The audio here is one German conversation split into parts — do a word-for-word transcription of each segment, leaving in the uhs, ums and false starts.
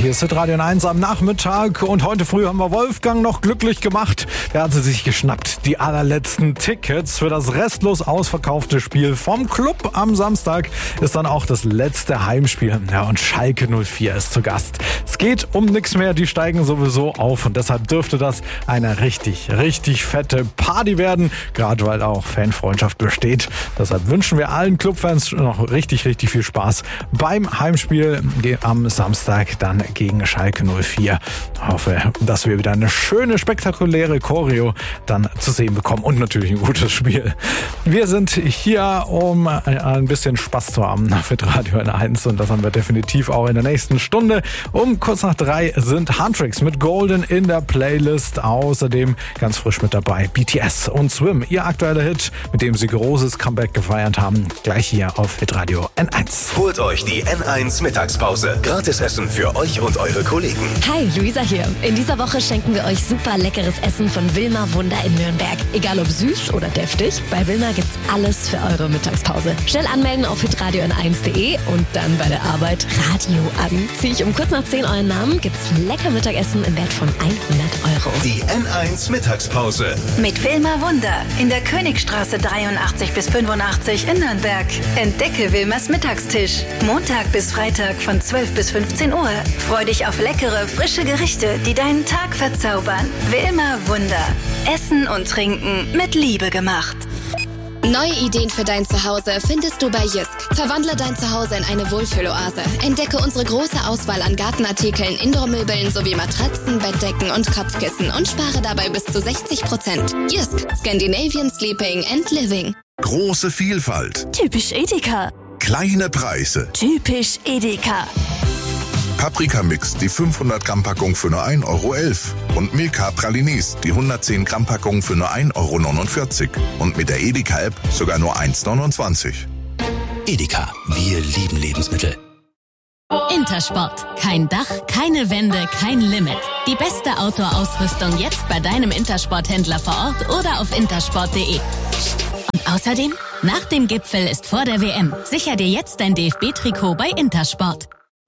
Hier ist Hitradio N eins am Nachmittag und heute früh haben wir Wolfgang noch glücklich gemacht. Der hat sie sich geschnappt. Die allerletzten Tickets für das restlos ausverkaufte Spiel vom Club am Samstag ist dann auch das letzte Heimspiel. Ja, und Schalke null vier ist zu Gast. Es geht um nichts mehr, die steigen sowieso auf und deshalb dürfte das eine richtig, richtig fette Party werden, gerade weil auch Fanfreundschaft besteht. Deshalb wünschen wir allen Clubfans noch richtig, richtig viel Spaß beim Heimspiel am Samstag dann gegen Schalke null vier. Ich hoffe, dass wir wieder eine schöne, spektakuläre Choreo dann zu sehen bekommen und natürlich ein gutes Spiel. Wir sind hier, um ein bisschen Spaß zu haben mit Radio N eins und das haben wir definitiv auch in der nächsten Stunde. Um kurz nach drei sind Huntrix mit Golden in der Playlist. Außerdem ganz frisch mit dabei B T S und Swim, ihr aktueller Hit, mit dem sie großes Comeback gefeiert haben. Gleich hier auf Hitradio N eins. Holt euch die N eins Mittagspause. Gratis Essen für euch und eure Kollegen. Hi, Luisa hier. In dieser Woche schenken wir euch super leckeres Essen von Wilma Wunder in Nürnberg. Egal ob süß oder deftig, bei Wilma gibt's alles für eure Mittagspause. Schnell anmelden auf hitradio n eins punkt de und dann bei der Arbeit Radio an. Zieh ich um kurz nach zehn euren Namen, gibt's lecker Mittagessen im Wert von hundert Euro. Die N eins Mittagspause. Mit Wilma Wunder in der Königstraße dreiundachtzig bis fünfundachtzig in Nürnberg. Entdecke Wilmas Mittagstisch. Montag bis Freitag von zwölf bis fünfzehn Uhr. Freu dich auf leckere, frische Gerichte, die deinen Tag verzaubern. Wilma Wunder. Essen und Trinken mit Liebe gemacht. Neue Ideen für dein Zuhause findest du bei Jysk. Verwandle dein Zuhause in eine Wohlfühloase. Entdecke unsere große Auswahl an Gartenartikeln, Indoormöbeln sowie Matratzen, Bettdecken und Kopfkissen und spare dabei bis zu sechzig Prozent. Jysk. Scandinavian Sleeping and Living. Große Vielfalt. Typisch Edeka. Kleine Preise. Typisch Edeka. Paprika-Mix, die fünfhundert Gramm Packung für nur ein Euro elf. Und Milka Pralinis, die hundertzehn Gramm Packung für nur ein Euro neunundvierzig. Und mit der Edeka-App sogar nur eins neunundzwanzig. Edeka, wir lieben Lebensmittel. Intersport. Kein Dach, keine Wände, kein Limit. Die beste Outdoor-Ausrüstung jetzt bei deinem Intersport-Händler vor Ort oder auf intersport punkt de. Und außerdem, nach dem Gipfel ist vor der W M. Sicher dir jetzt dein D F B-Trikot bei Intersport.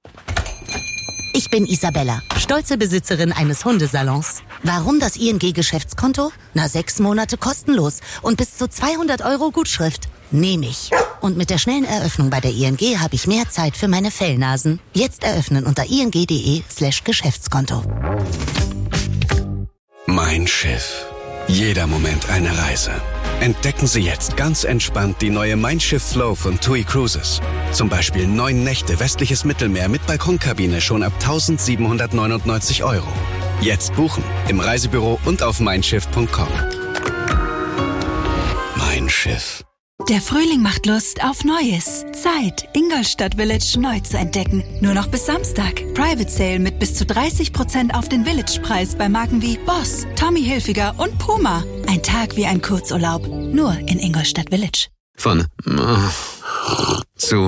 Ich bin Isabella, stolze Besitzerin eines Hundesalons. Warum das I N G-Geschäftskonto? Na, sechs Monate kostenlos und bis zu zweihundert Euro Gutschrift. Nehme ich. Und mit der schnellen Eröffnung bei der I N G habe ich mehr Zeit für meine Fellnasen. Jetzt eröffnen unter ing.de slash Geschäftskonto. Mein Schiff. Jeder Moment eine Reise. Entdecken Sie jetzt ganz entspannt die neue Mein Schiff Flow von T U I Cruises. Zum Beispiel neun Nächte westliches Mittelmeer mit Balkonkabine schon ab eintausendsiebenhundertneunundneunzig Euro. Jetzt buchen im Reisebüro und auf mein schiff punkt com. Mein Schiff. Der Frühling macht Lust auf Neues. Zeit, Ingolstadt Village neu zu entdecken. Nur noch bis Samstag. Private Sale mit bis zu dreißig Prozent auf den Village-Preis bei Marken wie Boss, Tommy Hilfiger und Puma. Ein Tag wie ein Kurzurlaub. Nur in Ingolstadt Village. Von zu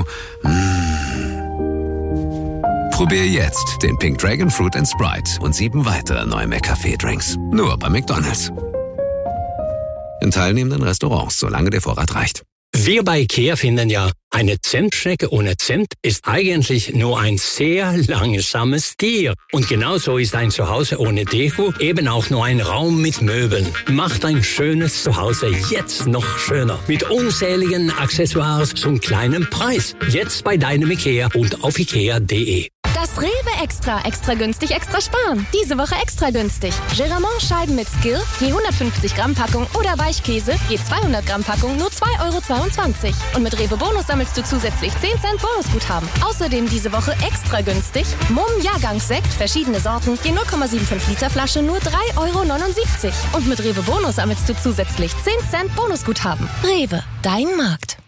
Probier jetzt den Pink Dragon Fruit and Sprite und sieben weitere neue McCafé-Drinks. Nur bei McDonald's. In teilnehmenden Restaurants, solange der Vorrat reicht. Wir bei IKEA finden ja, eine Zentschnecke ohne Zimt ist eigentlich nur ein sehr langsames Tier. Und genauso ist ein Zuhause ohne Deko eben auch nur ein Raum mit Möbeln. Macht ein schönes Zuhause jetzt noch schöner. Mit unzähligen Accessoires zum kleinen Preis. Jetzt bei deinem IKEA und auf ikea punkt de. Das Rewe Extra. Extra günstig, extra sparen. Diese Woche extra günstig. Geramont-Scheiben mit Skill, je hundertfünfzig Gramm Packung oder Weichkäse, je zweihundert Gramm Packung, nur zwei Euro zweiundzwanzig. Und mit Rewe Bonus sammelst du zusätzlich zehn Cent Bonusguthaben. Außerdem diese Woche extra günstig. Mumm Jahrgangssekt, verschiedene Sorten, je null Komma fünfundsiebzig Liter Flasche, nur drei Euro neunundsiebzig. Und mit Rewe Bonus sammelst du zusätzlich zehn Cent Bonusguthaben. Rewe, dein Markt.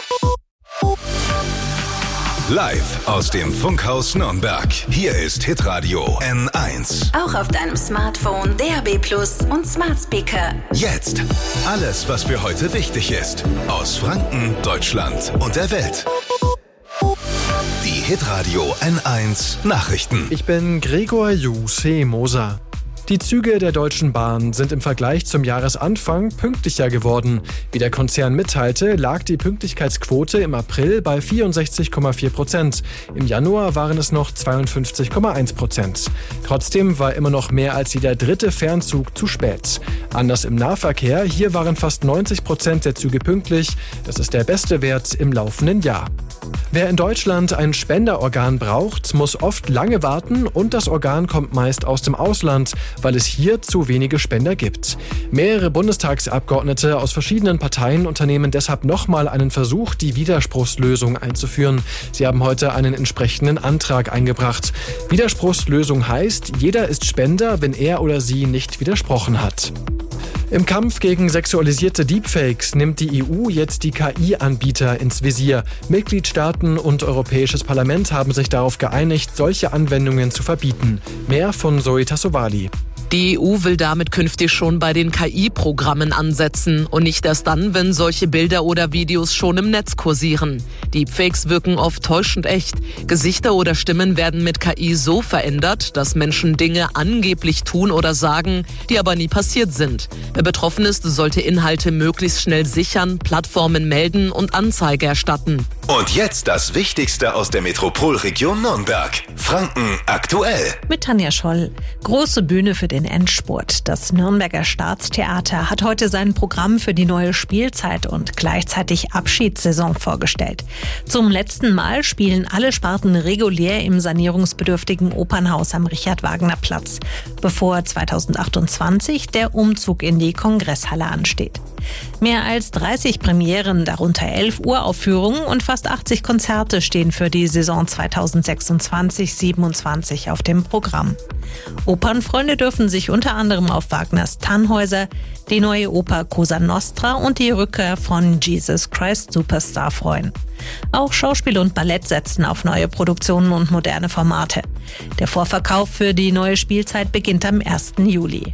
Live aus dem Funkhaus Nürnberg. Hier ist Hitradio N eins. Auch auf deinem Smartphone, D A B Plus und Smart Speaker. Jetzt alles, was für heute wichtig ist. Aus Franken, Deutschland und der Welt. Die Hitradio N eins Nachrichten. Ich bin Gregor Juse Moser. Die Züge der Deutschen Bahn sind im Vergleich zum Jahresanfang pünktlicher geworden. Wie der Konzern mitteilte, lag die Pünktlichkeitsquote im April bei vierundsechzig Komma vier Prozent. Im Januar waren es noch zweiundfünfzig Komma eins Prozent. Trotzdem war immer noch mehr als jeder dritte Fernzug zu spät. Anders im Nahverkehr, hier waren fast neunzig Prozent der Züge pünktlich. Das ist der beste Wert im laufenden Jahr. Wer in Deutschland ein Spenderorgan braucht, muss oft lange warten und das Organ kommt meist aus dem Ausland, weil es hier zu wenige Spender gibt. Mehrere Bundestagsabgeordnete aus verschiedenen Parteien unternehmen deshalb nochmal einen Versuch, die Widerspruchslösung einzuführen. Sie haben heute einen entsprechenden Antrag eingebracht. Widerspruchslösung heißt, jeder ist Spender, wenn er oder sie nicht widersprochen hat. Im Kampf gegen sexualisierte Deepfakes nimmt die E U jetzt die K I-Anbieter ins Visier. Mitgliedstaaten und Europäisches Parlament haben sich darauf geeinigt, solche Anwendungen zu verbieten. Mehr von Zoe Tassovali. Die E U will damit künftig schon bei den K I-Programmen ansetzen und nicht erst dann, wenn solche Bilder oder Videos schon im Netz kursieren. Deepfakes wirken oft täuschend echt. Gesichter oder Stimmen werden mit K I so verändert, dass Menschen Dinge angeblich tun oder sagen, die aber nie passiert sind. Wer betroffen ist, sollte Inhalte möglichst schnell sichern, Plattformen melden und Anzeige erstatten. Und jetzt das Wichtigste aus der Metropolregion Nürnberg. Franken aktuell. Mit Tanja Scholl. Große Bühne für den Endspurt. Das Nürnberger Staatstheater hat heute sein Programm für die neue Spielzeit und gleichzeitig Abschiedssaison vorgestellt. Zum letzten Mal spielen alle Sparten regulär im sanierungsbedürftigen Opernhaus am Richard-Wagner-Platz, bevor zweitausendachtundzwanzig der Umzug in die Kongresshalle ansteht. Mehr als dreißig Premieren, darunter elf Uraufführungen und fast achtzig Konzerte stehen für die Saison zweitausendsechsundzwanzig siebenundzwanzig auf dem Programm. Opernfreunde dürfen sich unter anderem auf Wagners Tannhäuser, die neue Oper Cosa Nostra und die Rückkehr von Jesus Christ Superstar freuen. Auch Schauspiel und Ballett setzen auf neue Produktionen und moderne Formate. Der Vorverkauf für die neue Spielzeit beginnt am ersten Juli.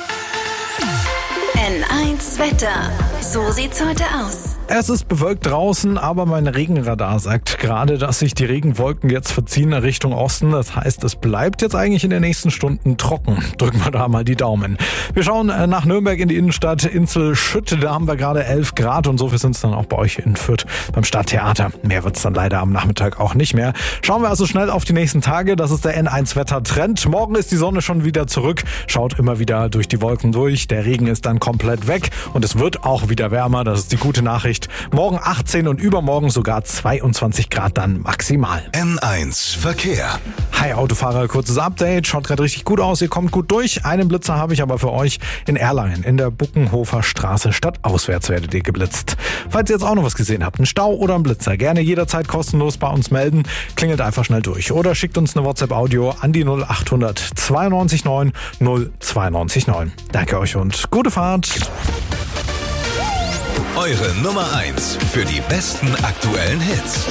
N eins Wetter. So sieht's heute aus. Es ist bewölkt draußen, aber mein Regenradar sagt gerade, dass sich die Regenwolken jetzt verziehen Richtung Osten. Das heißt, es bleibt jetzt eigentlich in den nächsten Stunden trocken. Drücken wir da mal die Daumen. Wir schauen nach Nürnberg in die Innenstadt Inzl-Schütte. Da haben wir gerade elf Grad und so viel sind es dann auch bei euch in Fürth beim Stadttheater. Mehr wird es dann leider am Nachmittag auch nicht mehr. Schauen wir also schnell auf die nächsten Tage. Das ist der N eins Wetter-Trend. Morgen ist die Sonne schon wieder zurück. Schaut immer wieder durch die Wolken durch. Der Regen ist dann komplett weg und es wird auch wieder wärmer. Das ist die gute Nachricht. Morgen achtzehn und übermorgen sogar zweiundzwanzig Grad dann maximal. N eins Verkehr. Hi Autofahrer, kurzes Update. Schaut gerade richtig gut aus, ihr kommt gut durch. Einen Blitzer habe ich aber für euch in Erlangen. In der Buckenhofer Straße stadtauswärts werdet ihr geblitzt. Falls ihr jetzt auch noch was gesehen habt, einen Stau oder einen Blitzer, gerne jederzeit kostenlos bei uns melden. Klingelt einfach schnell durch oder schickt uns eine WhatsApp-Audio an die null achthundert zweiundneunzig neun null zweiundneunzig neun. Danke euch und gute Fahrt. Eure Nummer eins für die besten aktuellen Hits.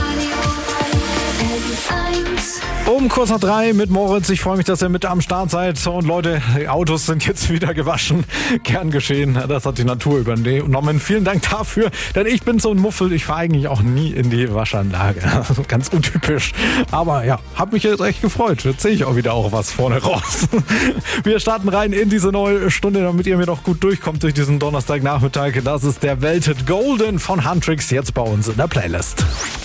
Um kurz nach drei mit Moritz. Ich freue mich, dass ihr mit am Start seid. Und Leute, die Autos sind jetzt wieder gewaschen. Gern geschehen. Das hat die Natur übernommen. Vielen Dank dafür. Denn ich bin so ein Muffel. Ich fahre eigentlich auch nie in die Waschanlage. Ganz untypisch. Aber ja, hab mich jetzt echt gefreut. Jetzt sehe ich auch wieder auch was vorne raus. Wir starten rein in diese neue Stunde, damit ihr mir noch gut durchkommt durch diesen Donnerstagnachmittag. Das ist der Welthit Golden von Huntrix jetzt bei uns in der Playlist.